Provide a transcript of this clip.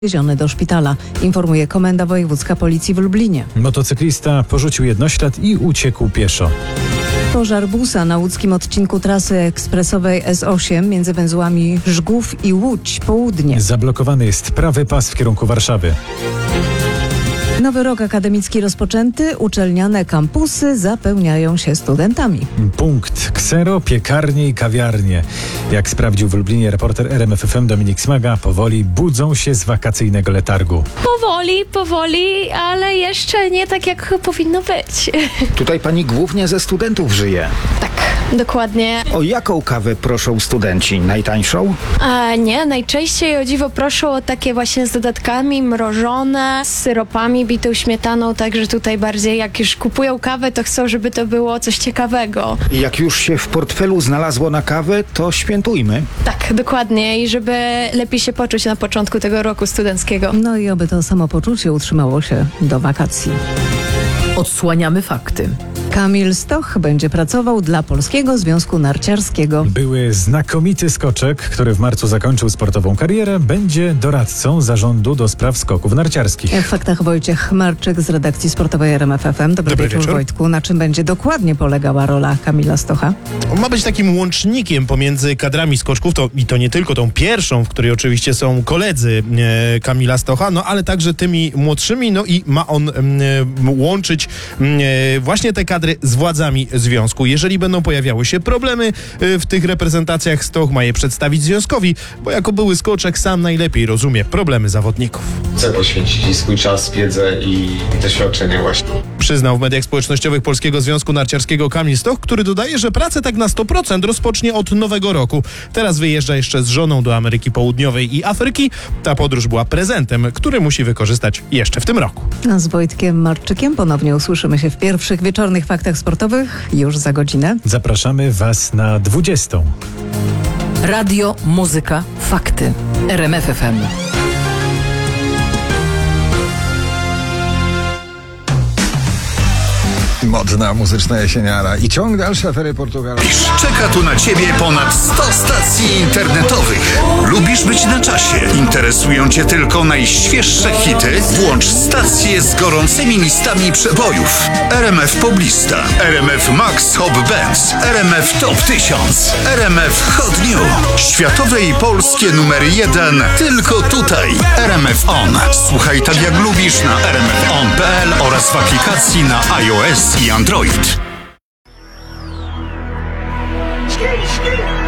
wieziony do szpitala, informuje Komenda Wojewódzka Policji w Lublinie. Motocyklista porzucił jednoślad i uciekł pieszo. Pożar busa na łódzkim odcinku trasy ekspresowej S8 między węzłami Żgów i Łódź Południe. Zablokowany jest prawy pas w kierunku Warszawy. Nowy rok akademicki rozpoczęty, uczelniane kampusy zapełniają się studentami. Punkt ksero, piekarnie i kawiarnie. Jak sprawdził w Lublinie reporter RMF FM Dominik Smaga, powoli budzą się z wakacyjnego letargu. Powoli, ale jeszcze nie tak, jak powinno być. Tutaj pani głównie ze studentów żyje. Tak, dokładnie. O jaką kawę proszą studenci? Najtańszą? A nie, najczęściej o dziwo proszą o takie właśnie z dodatkami, mrożone, z syropami, bitą śmietaną, także tutaj bardziej jak już kupują kawę, to chcą, żeby to było coś ciekawego. Jak już się w portfelu znalazło na kawę, to świętujmy. Tak, dokładnie i żeby lepiej się poczuć na początku tego roku studenckiego. No i oby to samopoczucie utrzymało się do wakacji. Odsłaniamy fakty. Kamil Stoch będzie pracował dla Polskiego Związku Narciarskiego. Były znakomity skoczek, który w marcu zakończył sportową karierę, będzie doradcą zarządu do spraw skoków narciarskich. W faktach Wojciech Chmarczyk z redakcji sportowej RMF FM. Dobry wieczór, Wojtku. Na czym będzie dokładnie polegała rola Kamila Stocha? On ma być takim łącznikiem pomiędzy kadrami skoczków, i to nie tylko tą pierwszą, w której oczywiście są koledzy Kamila Stocha, no ale także tymi młodszymi, no i ma on łączyć właśnie te kadry z władzami związku. Jeżeli będą pojawiały się problemy w tych reprezentacjach, Stoch ma je przedstawić związkowi, bo jako były skoczek sam najlepiej rozumie problemy zawodników. Chcę poświęcić swój czas, wiedzę i doświadczenie właśnie. Przyznał w mediach społecznościowych Polskiego Związku Narciarskiego Kamil Stoch, który dodaje, że pracę tak na 100% rozpocznie od nowego roku. Teraz wyjeżdża jeszcze z żoną do Ameryki Południowej i Afryki. Ta podróż była prezentem, który musi wykorzystać jeszcze w tym roku. A z Wojtkiem Marczykiem ponownie usłyszymy się w pierwszych wieczornych faktach sportowych już za godzinę. Zapraszamy Was na 20. Radio, muzyka, fakty. RMF FM. Modna muzyczna jesieniara i ciąg dalszy afery Portugalu. Czeka tu na Ciebie ponad 100 stacji internetowych. Lubisz być na czasie? Interesują Cię tylko najświeższe hity? Włącz stacje z gorącymi listami przebojów. RMF Poblista, RMF Max Hot Bands, RMF Top 1000, RMF Hot New. Światowe i polskie numery 1 tylko tutaj. RMF On. Słuchaj tak jak lubisz na rmfon.pl oraz w aplikacji na iOS i Android. Ski!